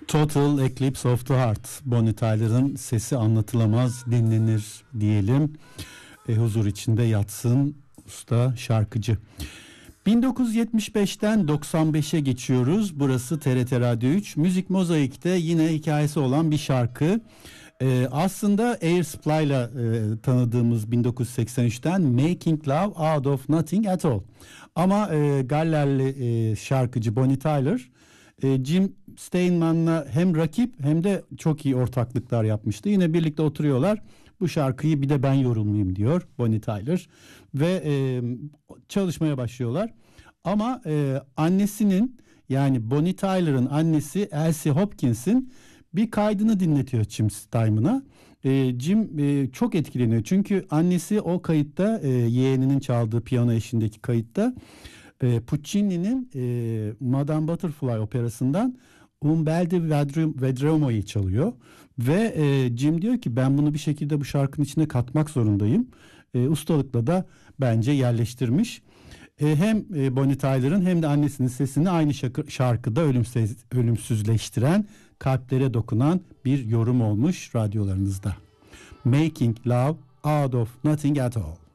Total Eclipse of the Heart. Bonnie Tyler'ın sesi anlatılamaz, dinlenir diyelim. Huzur içinde yatsın usta şarkıcı. 1975'ten 95'e geçiyoruz. Burası TRT Radyo 3. Müzik Mozaik'te yine hikayesi olan bir şarkı. Aslında Air Supply'la tanıdığımız 1983'ten Making Love Out of Nothing at All. Ama Gallerli şarkıcı Bonnie Tyler Jim Steinman'la hem rakip hem de çok iyi ortaklıklar yapmıştı. Yine birlikte oturuyorlar. Bu şarkıyı bir de ben yorumlayayım diyor Bonnie Tyler ve çalışmaya başlıyorlar. Ama annesinin, yani Bonnie Tyler'ın annesi Elsie Hopkins'in bir kaydını dinletiyor Jim Steinman'a. Jim çok etkileniyor çünkü annesi o kayıtta, yeğeninin çaldığı piyano eşliğindeki kayıtta Puccini'nin Madame Butterfly operasından Un bel di Vedromo'yu çalıyor ve Jim diyor ki ben bunu bir şekilde bu şarkının içine katmak zorundayım. Ustalıkla da bence yerleştirmiş. Hem Bonnie Tyler'ın hem de annesinin sesini aynı şarkıda ölümsüzleştiren, kalplere dokunan bir yorum olmuş radyolarınızda. Making Love Out of Nothing at All.